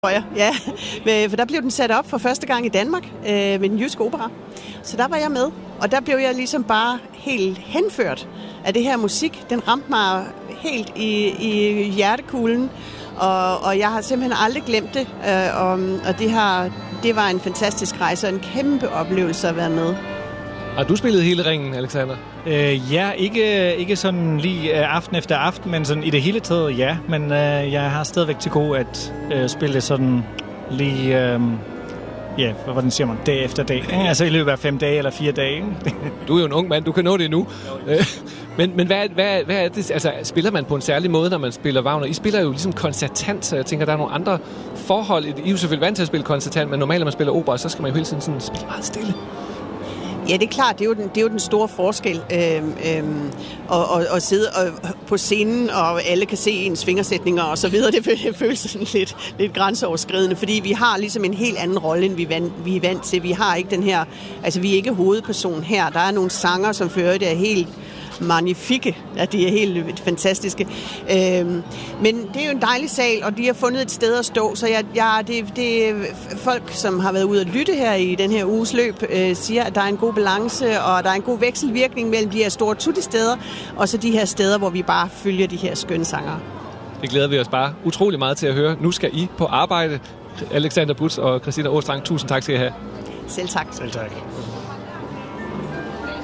Ja, for der blev den sat op for første gang i Danmark ved den Jyske Opera. Så der var jeg med, og der blev jeg ligesom bare helt henført af det her musik. Den ramte mig helt i hjertekuglen, og jeg har simpelthen aldrig glemt det. Og det var en fantastisk rejse og en kæmpe oplevelse at være med. Har du spillet hele ringen, Alexander? Ja, ikke sådan lige aften efter aften, men sådan i det hele taget, ja. Men jeg har stadigvæk til gode at spille sådan lige, hvordan siger man, dag efter dag. Altså i løbet af 5 dage eller 4 dage. Du er jo en ung mand, du kan nå det nu. Men hvad er det? Altså, spiller man på en særlig måde, når man spiller Wagner? I spiller jo ligesom koncertant, så jeg tænker, der er nogle andre forhold. I er jo selvfølgelig vant til at spille koncertant, men normalt, når man spiller opera, så skal man jo hele tiden sådan spille meget stille. Ja, det er klart, det er jo den store forskel at sidde på scenen, og alle kan se ens fingersætninger og så videre. Det føles sådan lidt grænseoverskridende, fordi vi har ligesom en helt anden rolle, end vi er vant til. Vi har ikke den her, altså vi er ikke hovedperson her. Der er nogle sanger, som fører det er helt magnifikke, at de er helt fantastiske. Men det er jo en dejlig sal, og de har fundet et sted at stå, så det er folk, som har været ude at lytte her i den her uges løb, siger, at der er en god balance, og der er en god vekselvirkning mellem de her store tutti-steder, og så de her steder, hvor vi bare følger de her skønne sangere. Det glæder vi os bare utrolig meget til at høre. Nu skal I på arbejde. Alexander Butz og Christina Åstrand, tusind tak skal I have. Selv tak. Selv tak.